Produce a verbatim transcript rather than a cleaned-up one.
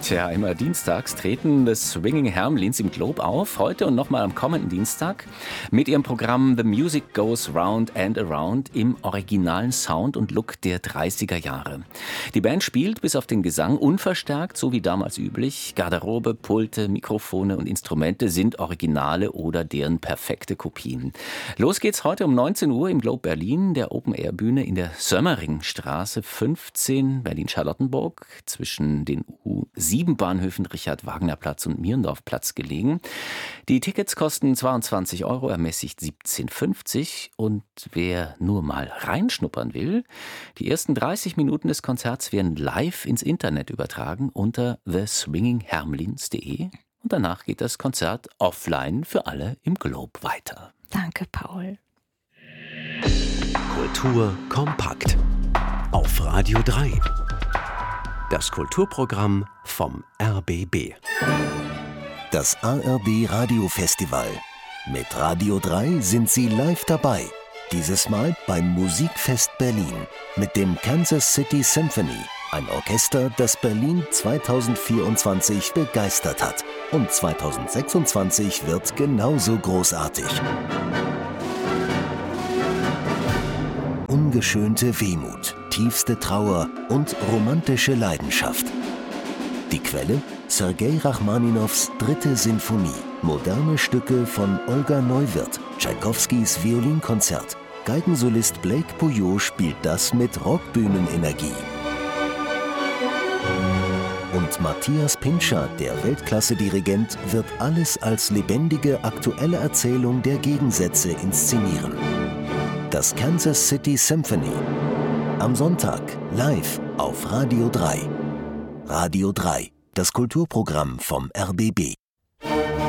Tja, immer dienstags treten The Swinging Hermelins im Globe auf. Heute und nochmal am kommenden Dienstag mit ihrem Programm The Music Goes Round and Around im originalen Sound und Look der dreißiger Jahre. Die Band spielt bis auf den Gesang unverstärkt, so wie damals üblich. Garderobe, Pulte, Mikrofone und Instrumente sind Originale oder deren perfekte Kopien. Los geht's heute um neunzehn Uhr im Globe Berlin, der Open-Air-Bühne in der Sömmeringstraße fünfzehn, Berlin-Charlottenburg, zwischen den U sieben Bahnhöfen Richard-Wagner-Platz und Mierendorf-Platz gelegen. Die Tickets kosten zweiundzwanzig Euro, ermäßigt siebzehn fünfzig. Und wer nur mal reinschnuppern will, die ersten dreißig Minuten des Konzerts werden live ins Internet übertragen unter the swinging hermelins punkt de. Und danach geht das Konzert offline für alle im Globe weiter. Danke, Paul. Kultur kompakt auf Radio drei. Das Kulturprogramm vom R B B. Das A R D Radiofestival. Mit Radio drei sind Sie live dabei. Dieses Mal beim Musikfest Berlin mit dem Kansas City Symphony. Ein Orchester, das Berlin zweitausendvierundzwanzig begeistert hat. Und zweitausendsechsundzwanzig wird genauso großartig. Ungeschönte Wehmut, tiefste Trauer und romantische Leidenschaft. Die Quelle? Sergei Rachmaninows dritte Sinfonie. Moderne Stücke von Olga Neuwirth, Tschaikowskis Violinkonzert. Geigensolist Blake Pouillot spielt das mit Rockbühnenenergie. Und Matthias Pintscher, der Weltklasse-Dirigent, wird alles als lebendige, aktuelle Erzählung der Gegensätze inszenieren. Das Kansas City Symphony. Am Sonntag live auf Radio drei. Radio drei, das Kulturprogramm vom R B B.